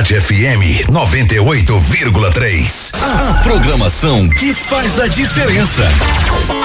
Cidade FM 98,3. A programação que faz a diferença.